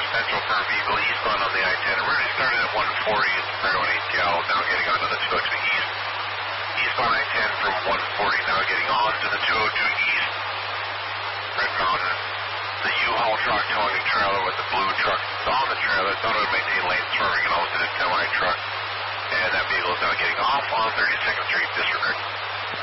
Central for a vehicle eastbound on the I-10. Originally started at 140 at the Fairway Gal, now getting onto the 202 east. Eastbound I-10 from 140, now getting onto the 202 east. Red Mountain. The U-Haul truck towing a trailer with the blue truck on the trailer. It's not going to maintain lane swerving and also a semi truck. And that vehicle is now getting off on 32nd Street. Disregard.